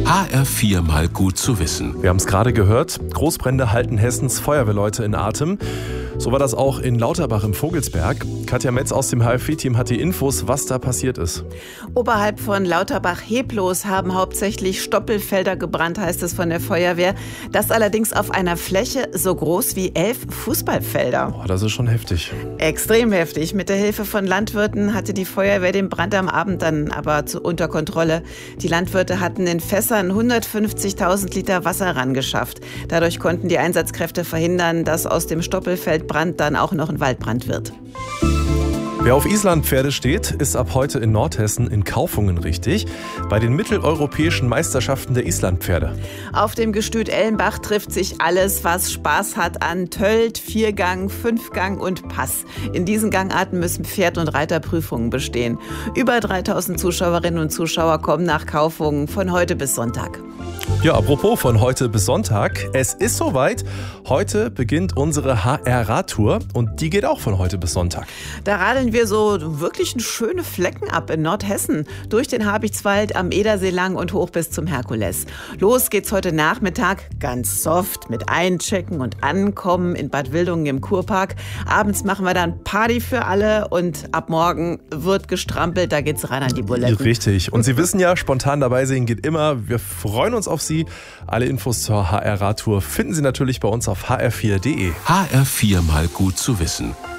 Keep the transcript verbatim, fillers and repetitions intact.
H R vier mal gut zu wissen. Wir haben es gerade gehört, Großbrände halten Hessens Feuerwehrleute in Atem. So war das auch in Lauterbach im Vogelsberg. Katja Metz aus dem H R vier-Team hat die Infos, was da passiert ist. Oberhalb von Lauterbach-Heblos haben hauptsächlich Stoppelfelder gebrannt, heißt es von der Feuerwehr. Das allerdings auf einer Fläche so groß wie elf Fußballfelder. Oh, das ist schon heftig. Extrem heftig. Mit der Hilfe von Landwirten hatte die Feuerwehr den Brand am Abend dann aber zu, unter Kontrolle. Die Landwirte hatten in Fässern hundertfünfzigtausend Liter Wasser rangeschafft. Dadurch konnten die Einsatzkräfte verhindern, dass aus dem Stoppelfeldbrand dann auch noch ein Waldbrand wird. Wer auf Islandpferde steht, ist ab heute in Nordhessen in Kaufungen richtig. Bei den mitteleuropäischen Meisterschaften der Islandpferde. Auf dem Gestüt Ellenbach trifft sich alles, was Spaß hat an Tölt, Viergang, Fünfgang und Pass. In diesen Gangarten müssen Pferd- und Reiterprüfungen bestehen. Über dreitausend Zuschauerinnen und Zuschauer kommen nach Kaufungen von heute bis Sonntag. Ja, apropos von heute bis Sonntag. Es ist soweit. Heute beginnt unsere H R-Radtour und die geht auch von heute bis Sonntag. Da radeln wir so wirklich schöne Flecken ab in Nordhessen. Durch den Habichtswald, am Edersee lang und hoch bis zum Herkules. Los geht's heute Nachmittag ganz soft mit Einchecken und Ankommen in Bad Wildungen im Kurpark. Abends machen wir dann Party für alle und ab morgen wird gestrampelt. Da geht's rein an die Buletten. Richtig. Und Sie wissen ja, spontan dabei sein geht immer. Wir freuen uns auf Sie. Alle Infos zur H R-Radtour finden Sie natürlich bei uns auf h r vier punkt de. H R vier mal gut zu wissen.